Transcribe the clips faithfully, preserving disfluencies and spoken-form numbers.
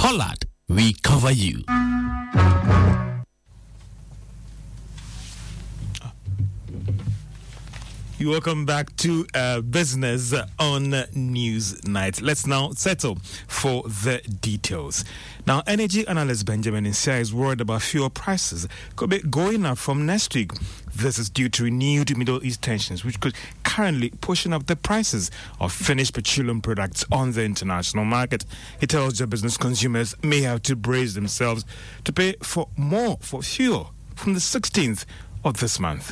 Pollard, we cover you. You welcome back to uh, Business on News Night. Let's now settle for the details. Now, energy analyst Benjamin Insia is worried about fuel prices could be going up from next week. This is due to renewed Middle East tensions, which could currently pushing up the prices of finished petroleum products on the international market. He tells the business consumers may have to brace themselves to pay for more for fuel from the sixteenth of this month.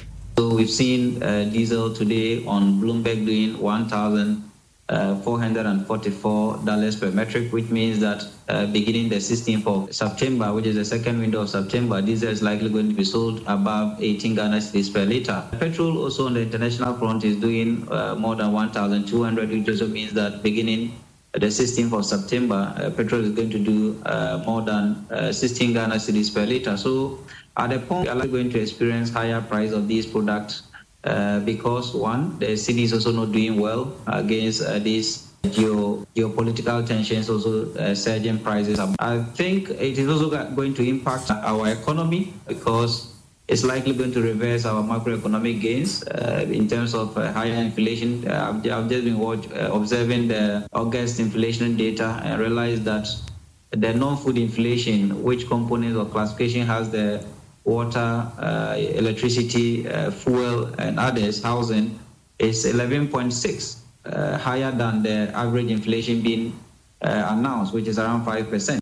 So we've seen uh, diesel today on Bloomberg doing one thousand four hundred forty-four dollars per metric, which means that uh, beginning the sixteenth of September, which is the second window of September, diesel is likely going to be sold above eighteen Ghana cedis per litre. Petrol also on the international front is doing uh, more than one thousand two hundred, which also means that beginning the sixteenth of September, uh, petrol is going to do uh, more than uh, sixteen Ghana cedis per litre. So at the point, we are going to experience higher price of these products uh, because, one, the city is also not doing well against uh, these geo, geopolitical tensions, also uh, surging prices. I think it is also going to impact our economy because it's likely going to reverse our macroeconomic gains uh, in terms of uh, higher inflation. Uh, I've, I've just been watch, uh, observing the August inflation data and realized that the non-food inflation, which components of classification has the water, uh, electricity, uh, fuel, and others, housing, is eleven point six, uh, higher than the average inflation being uh, announced, which is around five percent.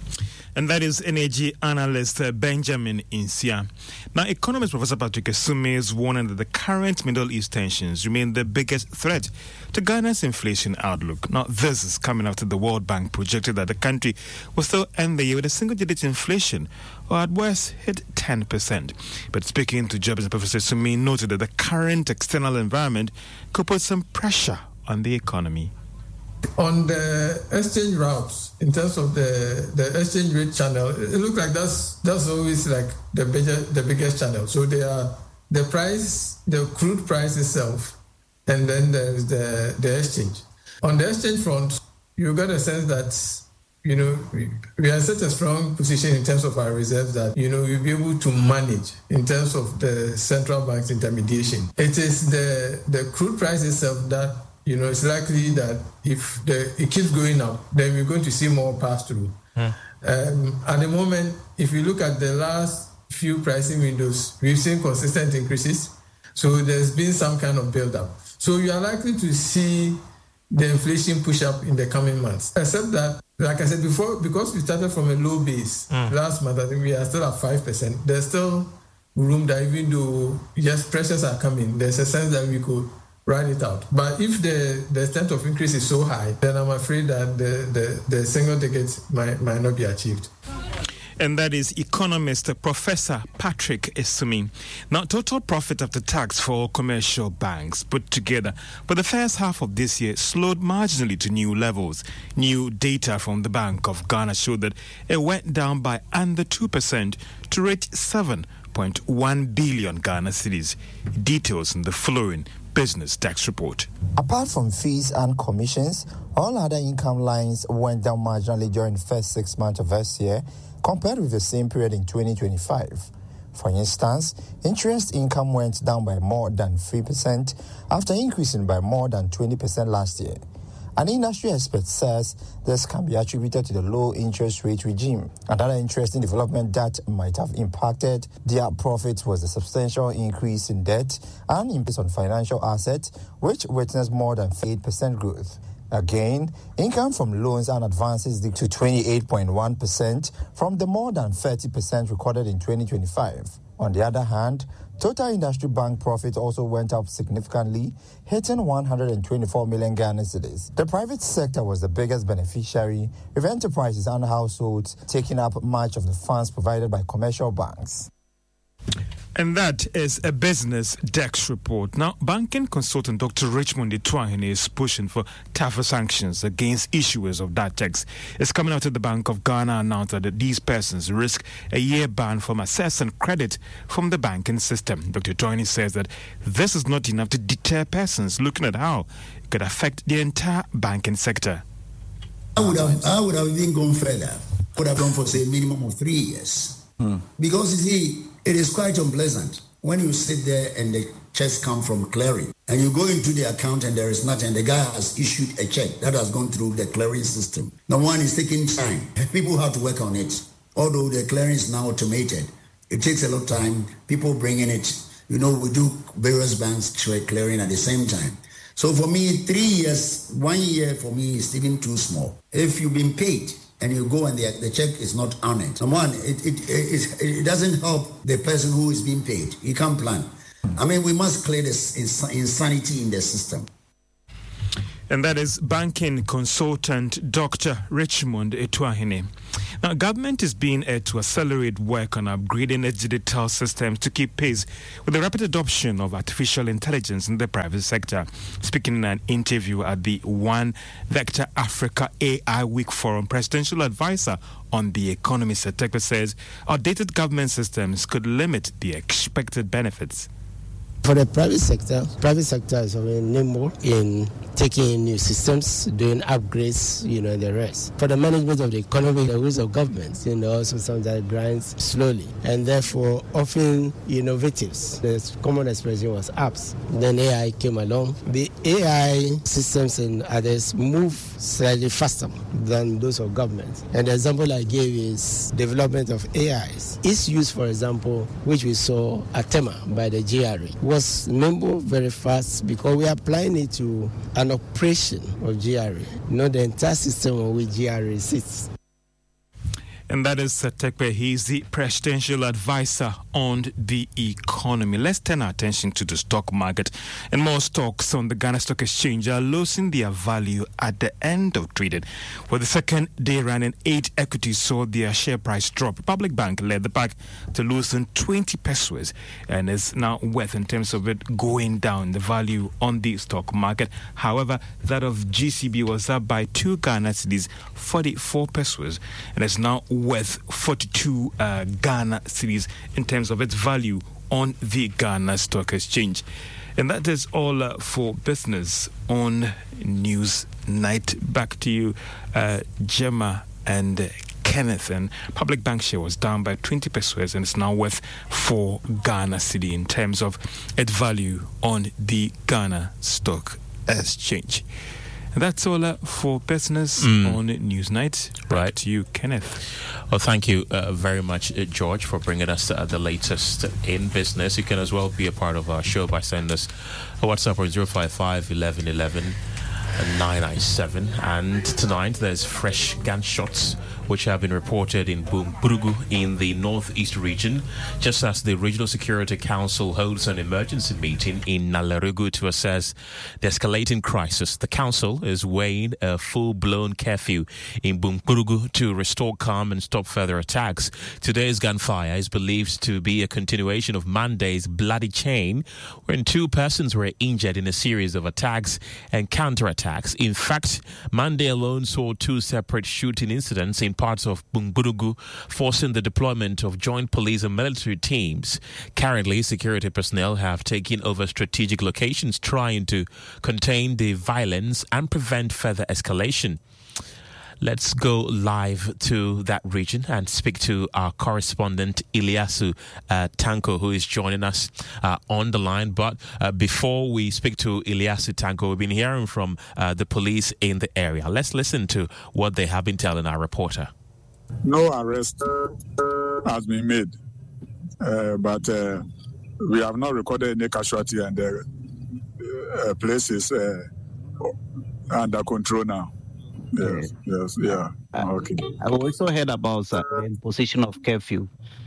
And that is energy analyst uh, Benjamin Insia. Now, economist Professor Patrick Esumeh is warning that the current Middle East tensions remain the biggest threat to Ghana's inflation outlook. Now, this is coming after the World Bank projected that the country will still end the year with a single-digit inflation, or at worst hit ten percent. But speaking to Jobs, Professor Esumeh noted that the current external environment could put some pressure on the economy. On the exchange routes, in terms of the, the exchange rate channel, it looks like that's that's always like the bigger, the biggest channel. So there are the price, the crude price itself, and then there's the, the exchange. On the exchange front, you got a sense that, you know, we, we are in such a strong position in terms of our reserves that, you know, we'll be able to manage in terms of the central bank's intermediation. It is the, the crude price itself that, you know, it's likely that if the, it keeps going up, then we're going to see more pass-through. Hmm. Um, at the moment, if you look at the last few pricing windows, we've seen consistent increases. So there's been some kind of build-up. So you are likely to see the inflation push up in the coming months. Except that, like I said before, because we started from a low base hmm. last month, I think we are still at five percent. There's still room that even though yes, pressures are coming, there's a sense that we could ride it out. But if the, the extent of increase is so high, then I'm afraid that the, the, the single digit might, might not be achieved. And that is economist Professor Patrick Esumeh. Now, total profit after tax for commercial banks put together for the first half of this year slowed marginally to new levels. New data from the Bank of Ghana showed that it went down by under two percent to reach seven point one billion Ghana cedis. Details in the following Business Tax Report. Apart from fees and commissions, all other income lines went down marginally during the first six months of this year compared with the same period in twenty twenty-five. For instance, interest income went down by more than three percent after increasing by more than twenty percent last year. An industry expert says this can be attributed to the low interest rate regime. Another interesting development that might have impacted their profits was the substantial increase in debt and increase on financial assets, which witnessed more than eight percent growth. Again, income from loans and advances dipped to twenty-eight point one percent from the more than thirty percent recorded in twenty twenty-five. On the other hand, total industry bank profit also went up significantly, hitting one hundred twenty-four million Ghana cedis. The private sector was the biggest beneficiary, with enterprises and households taking up much of the funds provided by commercial banks. And that is a Business Dex report. Now, banking consultant Doctor Richmond Ituahene is pushing for tougher sanctions against issuers of that tax. It's coming out of the Bank of Ghana announced that these persons risk a year ban from accessing credit from the banking system. Doctor Ituahene says that this is not enough to deter persons looking at how it could affect the entire banking sector. I would have, I would have even gone further. I would have gone for, say, a minimum of three years. Hmm. Because, you see, it is quite unpleasant when you sit there and the checks come from clearing and you go into the account and there is nothing, and the guy has issued a check that has gone through the clearing system. The one is taking time. People have to work on it. Although the clearing is now automated, it takes a lot of time. People bring in it. You know, we do various banks clearing at the same time. So for me, three years, one year for me is even too small. If you've been paid and you go and the, the check is not on it, number one, it, it, it, it doesn't help the person who is being paid. He can't plan. I mean, we must clear this insanity in the system. And that is banking consultant Doctor Richmond Etuahine. Now, government is being urged to accelerate work on upgrading its digital systems to keep pace with the rapid adoption of artificial intelligence in the private sector. Speaking in an interview at the One Vector Africa A I Week Forum, presidential advisor on the economy, Setekwe, says outdated government systems could limit the expected benefits. For the private sector, private sector is already nimble in taking in new systems, doing upgrades, you know, and the rest. For the management of the economy, the rules of government, you know, also sometimes that grinds slowly, and therefore often innovatives. The common expression was apps. Then A I came along. The A I systems and others move slightly faster than those of government. And the example I gave is development of A Is. Its use, for example, which we saw at Tema by the G R A, was nimble very fast because we are applying it to an operation of G R A, not the entire system on which G R A sits. And that is Setekwe. He's the presidential advisor on the economy. Let's turn our attention to the stock market. And more stocks on the Ghana Stock Exchange are losing their value at the end of trading. For the second day running, eight equities saw their share price drop. Republic Bank led the pack to losing twenty pesos and is now worth, in terms of it, going down the value on the stock market. However, that of G C B was up by two Ghana cedis, forty-four pesos, and is now worth forty-two uh, Ghana cedis in terms of its value on the Ghana Stock Exchange. And that is all uh, for business on News Night. Back to you, uh, Gemma and uh, Kenneth. And Public Bank share was down by twenty pesos and it's now worth four Ghana cedi in terms of its value on the Ghana Stock Exchange. And that's all uh, for business mm. on Newsnight. Back right to you, Kenneth. Well, thank you uh, very much, uh, George, for bringing us uh, the latest in business. You can as well be a part of our show by sending us a WhatsApp on zero five five, eleven eleven, nine nine seven. And tonight there's fresh gunshots which have been reported in Bumburugu in the northeast region, just as the Regional Security Council holds an emergency meeting in Nalerugu to assess the escalating crisis. The council is weighing a full-blown curfew in Bumburugu to restore calm and stop further attacks. Today's gunfire is believed to be a continuation of Monday's bloody chain, wherein two persons were injured in a series of attacks and counterattacks. In fact, Monday alone saw two separate shooting incidents in parts of Bumburugu, forcing the deployment of joint police and military teams. Currently, security personnel have taken over strategic locations trying to contain the violence and prevent further escalation. Let's go live to that region and speak to our correspondent Ilyasu uh, Tanko, who is joining us uh, on the line. But uh, before we speak to Ilyasu Tanko, we've been hearing from uh, the police in the area. Let's listen to what they have been telling our reporter. No arrest has been made, uh, but uh, we have not recorded any casualty, and the uh, place is uh, under control now. Yes, yes, yeah. Uh, okay. I've also heard about uh, the imposition of curfew.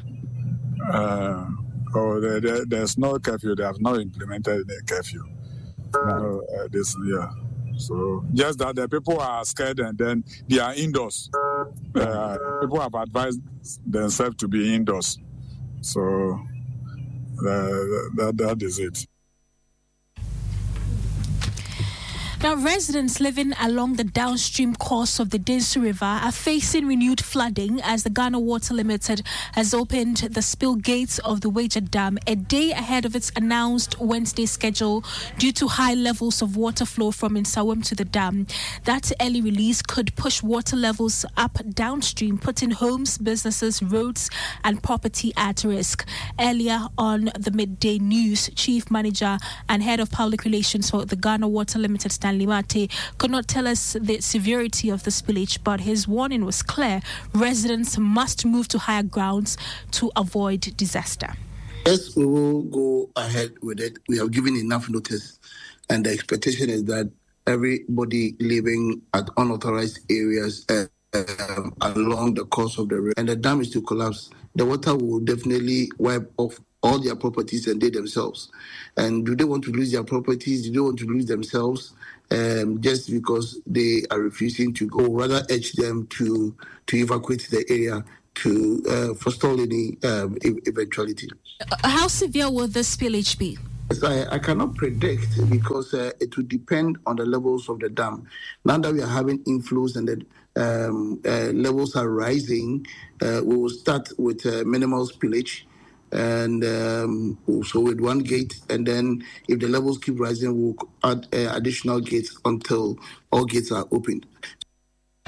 Uh, oh, there, there, there's no curfew. They have not implemented the curfew. Yeah. Uh, uh, this, yeah. So just that the people are scared and then they are indoors. Uh, people have advised themselves to be indoors. So uh, that that is it. Now, residents living along the downstream course of the Dinsu River are facing renewed flooding as the Ghana Water Limited has opened the spill gates of the Wager Dam a day ahead of its announced Wednesday schedule due to high levels of water flow from Nsawam to the dam. That early release could push water levels up downstream, putting homes, businesses, roads and property at risk. Earlier on the midday news, Chief Manager and Head of Public Relations for the Ghana Water Limited, Stanley Mate, could not tell us the severity of the spillage, but his warning was clear. Residents must move to higher grounds to avoid disaster. Yes, we will go ahead with it. We have given enough notice, and the expectation is that everybody living at unauthorized areas uh, uh, along the course of the river, and the dam is to collapse, the water will definitely wipe off all their properties and they themselves. And do they want to lose their properties? Do they want to lose themselves um, just because they are refusing to go? Rather urge them to, to evacuate the area to uh, forestall any um, e- eventuality. How severe will this spillage be? So I, I cannot predict because uh, it will depend on the levels of the dam. Now that we are having inflows and the um, uh, levels are rising, uh, we will start with uh, minimal spillage. And um, so with one gate, and then if the levels keep rising, we'll add uh, additional gates until all gates are opened.